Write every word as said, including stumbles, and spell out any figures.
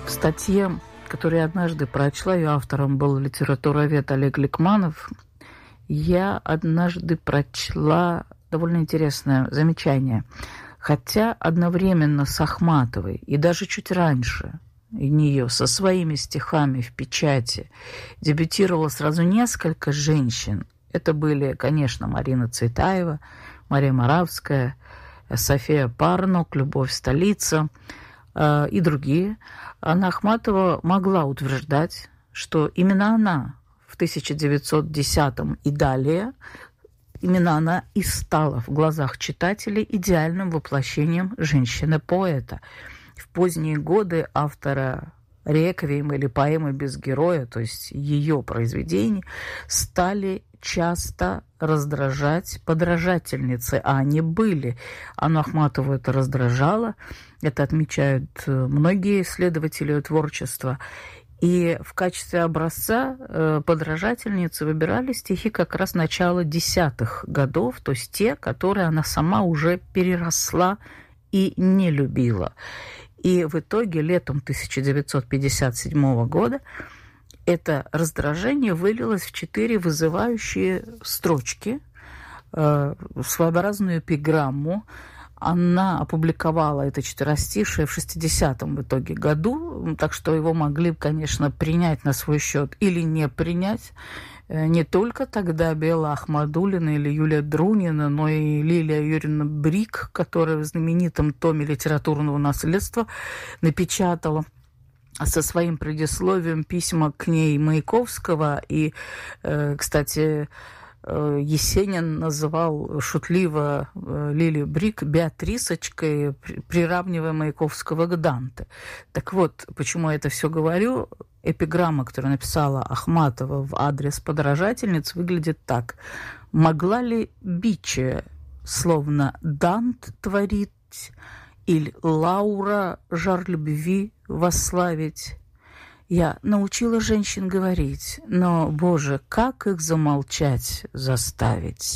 В статье, которую я однажды прочла, ее автором был литературовед Олег Ликманов, я однажды прочла довольно интересное замечание. Хотя одновременно с Ахматовой и даже чуть раньше нее со своими стихами в печати дебютировало сразу несколько женщин. Это были, конечно, Марина Цветаева, Мария Моравская, София Парнок, Любовь Столица э, и другие. Анна Ахматова могла утверждать, что именно она в тысяча девятьсот десятом и далее, именно она и стала в глазах читателей идеальным воплощением женщины-поэта. В поздние годы автора реквиема или поэмы без героя, то есть ее произведений, стали часто раздражать подражательницы, а они были. Анну Ахматову это раздражало, это отмечают многие исследователи творчества. И в качестве образца э, подражательницы выбирали стихи как раз начала десятых годов, то есть те, которые она сама уже переросла и не любила. И в итоге летом тысяча девятьсот пятьдесят седьмого года это раздражение вылилось в четыре вызывающие строчки, э, своеобразную эпиграмму. Она опубликовала это четверостишее в шестидесятом в итоге году, так что его могли, конечно, принять на свой счет или не принять. Не только тогда Белла Ахмадуллина или Юлия Друнина, но и Лилия Юрьевна Брик, которая в знаменитом томе литературного наследства напечатала со своим предисловием письма к ней Маяковского. И, кстати, Есенин называл шутливо Лилию Брик Беатрисочкой, приравнивая Маяковского к Данте. Так вот, почему я это все говорю? Эпиграмма, которую написала Ахматова в адрес подражательниц, выглядит так. «Могла ли биче, словно Дант творить, или Лаура жар любви восславить? Я научила женщин говорить, но, Боже, как их замолчать заставить?»